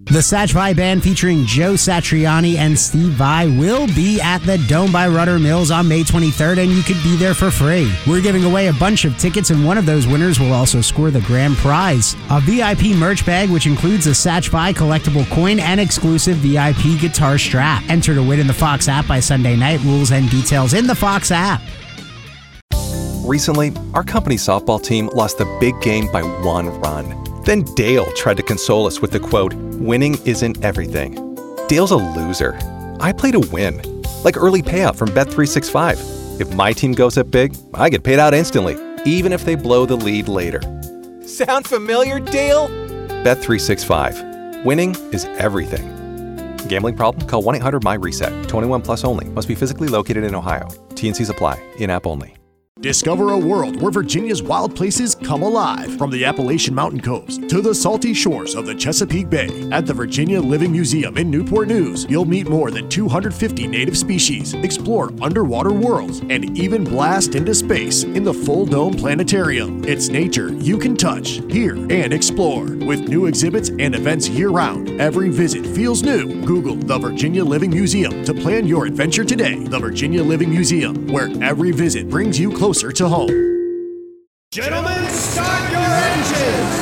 The Satch Vai Band featuring Joe Satriani and Steve Vai will be at the Dome by Rudder Mills on May 23rd, and you could be there for free. We're giving away a bunch of tickets, and one of those winners will also score the grand prize, a VIP merch bag, which includes a Satch Vai collectible coin and exclusive VIP guitar strap. Enter to win in the Fox app by Sunday night. Rules and details in the Fox app. Recently, our company's softball team lost the big game by 1 run. Then Dale tried to console us with the quote, "Winning isn't everything." Dale's a loser. I play to win, like early payout from Bet365. If my team goes up big, I get paid out instantly, even if they blow the lead later. Sound familiar, Dale? Bet365. Winning is everything. Gambling problem? Call 1-800-MY-RESET. 21 plus only. Must be physically located in Ohio. T&Cs apply. In-app only. Discover a world where Virginia's wild places come alive. From the Appalachian Mountain Coast to the salty shores of the Chesapeake Bay. At the Virginia Living Museum in Newport News, you'll meet more than 250 native species, explore underwater worlds, and even blast into space in the Full Dome Planetarium. It's nature you can touch, hear, and explore. With new exhibits and events year-round, every visit feels new. Google the Virginia Living Museum to plan your adventure today. The Virginia Living Museum, where every visit brings you closer to home. Gentlemen, start your engines!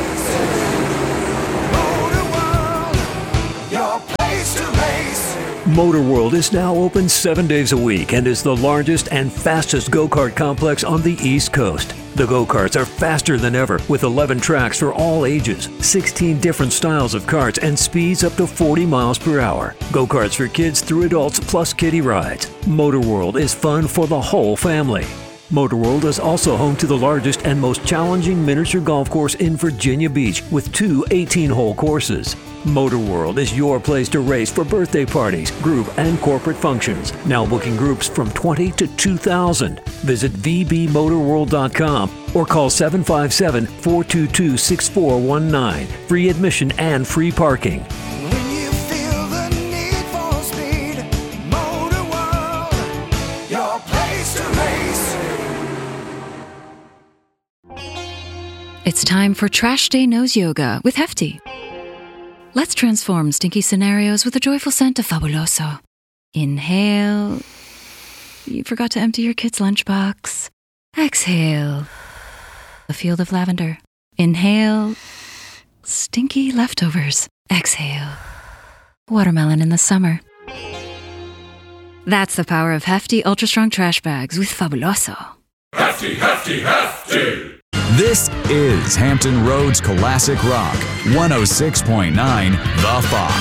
Motor World, your place to race. Motor World is now open 7 days a week and is the largest and fastest go-kart complex on the East Coast. The go-karts are faster than ever, with 11 tracks for all ages, 16 different styles of karts, and speeds up to 40 miles per hour. Go-karts for kids through adults, plus kiddie rides. Motor World is fun for the whole family. Motor World is also home to the largest and most challenging miniature golf course in Virginia Beach, with 2 18-hole courses. Motor World is your place to race for birthday parties, group, and corporate functions. Now booking groups from 20 to 2,000. Visit vbmotorworld.com or call 757-422-6419. Free admission and free parking. When you feel the need for speed, Motor World, your place to race. It's time for Trash Day Nose Yoga with Hefty. Let's transform stinky scenarios with a joyful scent of Fabuloso. Inhale. You forgot to empty your kid's lunchbox. Exhale. A field of lavender. Inhale. Stinky leftovers. Exhale. Watermelon in the summer. That's the power of Hefty Ultra Strong Trash Bags with Fabuloso. Hefty, hefty, hefty! This is Hampton Roads Classic Rock, 106.9 The Fox.